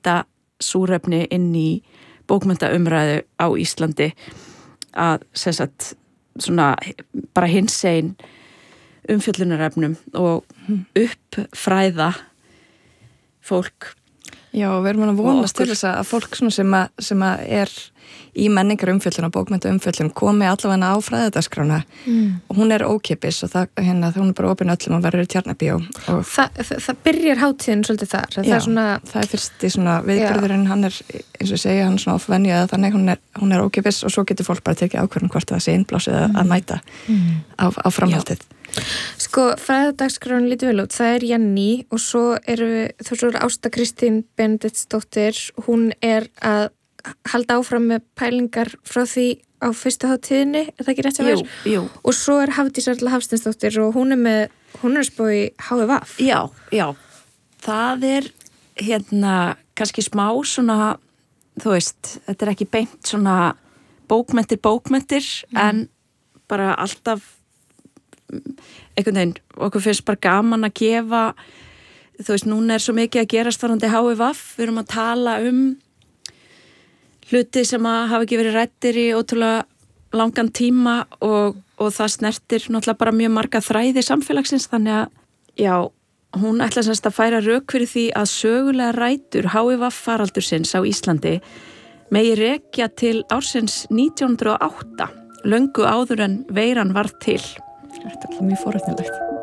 bæta súrefni inn í bókmenntaumræðu á Íslandi að sem sagt svona bara hinsegin umfjöllunarefnum og uppfræða fólk. Já, við erum að vonast til þess að fólk svona sem að er í menningar umfjöllun og bókmennta umfjöllun komi allavega á fræðadaskrána og hún er ókeypis og hún er bara opin öllum og verður í Tjarnarbíó. Það byrjar hátíðin svolítið þar. Já, það er fyrst í svona viðburðurinn, hann er, eins og ég segja, hann er svona ofvenju eða þannig, hún er ókeypis og svo getur fólk bara tekið ákvörðun hvort það sé innblásið að mæta á framhaldið. Sko, fræðadagskrán lítið vel út, það er Jenny og svo eru Ásta Kristín Benediktsdóttir, hún er að halda áfram með pælingar frá því á fyrstu hátíðinni, er það ekki rétt sem er? Jú. Og svo er Hafdís Erla Hafsteinsdóttir og hún er spá í HVF. Já, það er kannski smá svona, þú veist, þetta er ekki beint svona bókmenntir, en bara alltaf einhvern veginn, okkur finnst bara gaman að gefa, þú veist, núna er svo mikið að gerast varðandi HVF, við erum að tala hluti sem að hafa ekki verið ræddir í ótrúlega langan tíma og það snertir náttúrulega bara mjög marga þræði samfélagsins, þannig að já, hún ætla semst að færa rök fyrir því að sögulega rætur HVF faraldursins á Íslandi megi rekja til ársins 1908, löngu áður en veiran varð til. Þetta er alltaf mjög forréttnilegt.